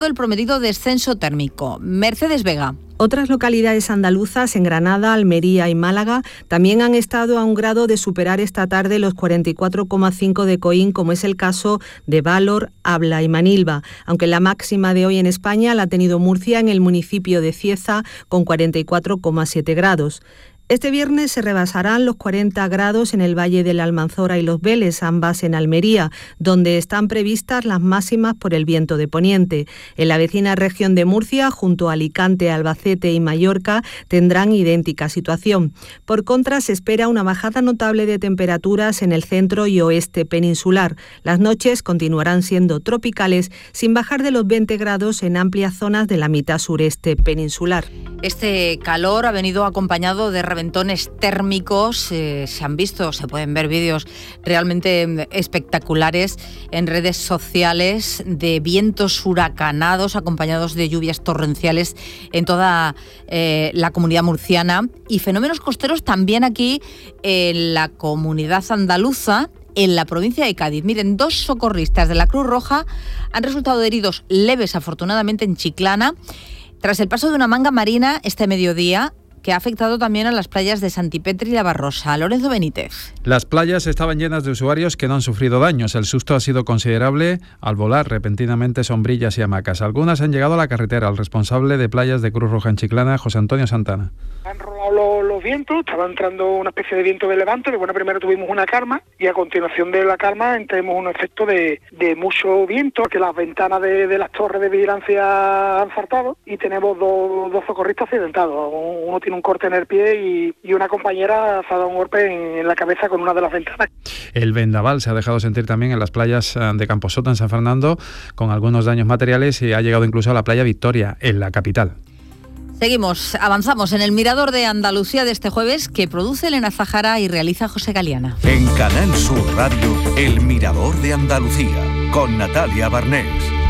el prometido descenso térmico. Mercedes Vega. Otras localidades andaluzas, en Granada, Almería y Málaga, también han estado a un grado de superar esta tarde los 44,5 de Coín, como es el caso de Valor, Abla y Manilva, aunque la máxima de hoy en España la ha tenido Murcia, en el municipio de Cieza, con 44,7 grados. Este viernes se rebasarán los 40 grados en el Valle de la Almanzora y Los Vélez, ambas en Almería, donde están previstas las máximas por el viento de poniente. En la vecina región de Murcia, junto a Alicante, Albacete y Mallorca, tendrán idéntica situación. Por contra, se espera una bajada notable de temperaturas en el centro y oeste peninsular. Las noches continuarán siendo tropicales, sin bajar de los 20 grados en amplias zonas de la mitad sureste peninsular. Este calor ha venido acompañado de reventones térmicos. Se pueden ver vídeos realmente espectaculares en redes sociales de vientos huracanados acompañados de lluvias torrenciales en toda la comunidad murciana y fenómenos costeros también aquí en la comunidad andaluza, en la provincia de Cádiz. Miren, 2 socorristas de la Cruz Roja han resultado heridos leves, afortunadamente, en Chiclana, tras el paso de una manga marina este mediodía, que ha afectado también a las playas de Santipetri y La Barrosa. Lorenzo Benítez. Las playas estaban llenas de usuarios que no han sufrido daños. El susto ha sido considerable al volar repentinamente sombrillas y hamacas. Algunas han llegado a la carretera. El responsable de playas de Cruz Roja en Chiclana, José Antonio Santana. Han rolado los vientos, estaba entrando una especie de viento de levante, primero tuvimos una calma y a continuación de la calma tenemos un efecto de mucho viento, que las ventanas de las torres de vigilancia han saltado y tenemos dos socorristas accidentados. Uno tiene un corte en el pie y una compañera se ha dado un golpe en la cabeza con una de las ventanas. El vendaval se ha dejado sentir también en las playas de Camposota, en San Fernando, con algunos daños materiales, y ha llegado incluso a la playa Victoria, en la capital. Seguimos, avanzamos en el Mirador de Andalucía de este jueves, que produce Elena Zahara y realiza José Galiana. En Canal Sur Radio, el Mirador de Andalucía, con Natalia Barnés.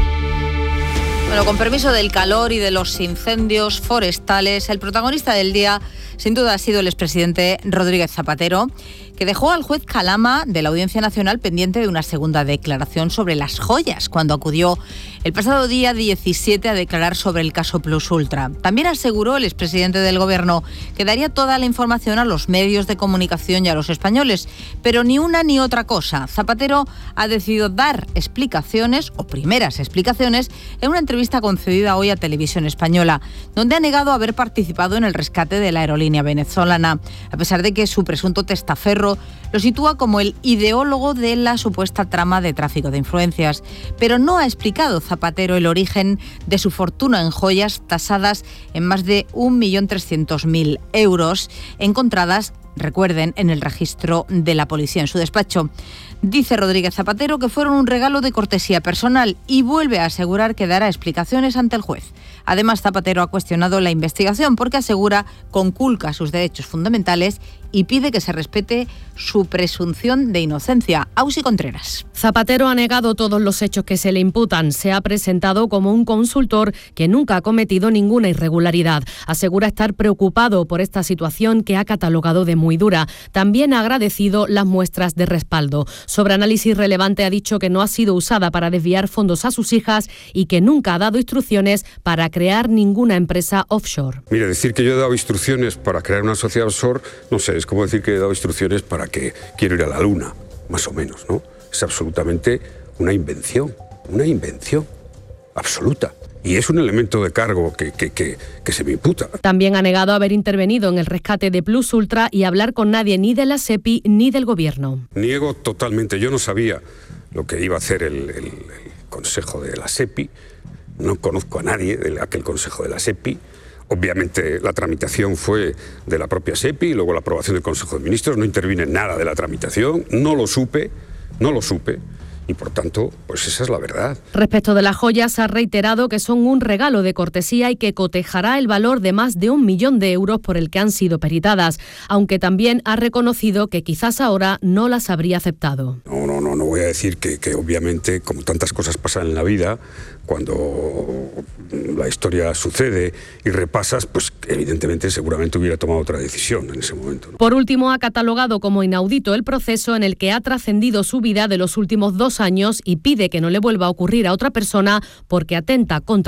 Bueno, con permiso del calor y de los incendios forestales, el protagonista del día sin duda ha sido el expresidente Rodríguez Zapatero, que dejó al juez Calama de la Audiencia Nacional pendiente de una segunda declaración sobre las joyas, cuando acudió el pasado día 17 a declarar sobre el caso Plus Ultra. También aseguró el expresidente del Gobierno que daría toda la información a los medios de comunicación y a los españoles, pero ni una ni otra cosa. Zapatero ha decidido dar explicaciones, o primeras explicaciones, en una entrevista concedida hoy a Televisión Española, donde ha negado haber participado en el rescate de la aerolínea venezolana, a pesar de que su presunto testaferro lo sitúa como el ideólogo de la supuesta trama de tráfico de influencias. Pero no ha explicado Zapatero el origen de su fortuna en joyas tasadas en más de 1.300.000 euros, encontradas, recuerden, en el registro de la policía en su despacho. Dice Rodríguez Zapatero que fueron un regalo de cortesía personal y vuelve a asegurar que dará explicaciones ante el juez. Además, Zapatero ha cuestionado la investigación porque asegura conculca sus derechos fundamentales y pide que se respete su presunción de inocencia. Ausi Contreras. Zapatero ha negado todos los hechos que se le imputan. Se ha presentado como un consultor que nunca ha cometido ninguna irregularidad. Asegura estar preocupado por esta situación que ha catalogado de muy dura. También ha agradecido las muestras de respaldo. Sobre análisis relevante ha dicho que no ha sido usada para desviar fondos a sus hijas y que nunca ha dado instrucciones para crear ninguna empresa offshore. Mire, decir que yo he dado instrucciones para crear una sociedad offshore, no sé, es como decir que he dado instrucciones para que quiero ir a la luna, más o menos, ¿no? Es absolutamente una invención absoluta. Y es un elemento de cargo que se me imputa. También ha negado haber intervenido en el rescate de Plus Ultra y hablar con nadie ni de la SEPI ni del Gobierno. Niego totalmente. Yo no sabía lo que iba a hacer el Consejo de la SEPI. No conozco a nadie de aquel Consejo de la SEPI. Obviamente la tramitación fue de la propia SEPI y luego la aprobación del Consejo de Ministros. No intervine en nada de la tramitación. No lo supe. Y por tanto, pues esa es la verdad. Respecto de las joyas, ha reiterado que son un regalo de cortesía y que cotejará el valor de más de 1 millón de euros por el que han sido peritadas, aunque también ha reconocido que quizás ahora no las habría aceptado. No voy a decir que obviamente, como tantas cosas pasan en la vida, cuando la historia sucede y repasas, pues evidentemente seguramente hubiera tomado otra decisión en ese momento, ¿no? Por último, ha catalogado como inaudito el proceso en el que ha trascendido su vida de los últimos 2 años y pide que no le vuelva a ocurrir a otra persona porque atenta contra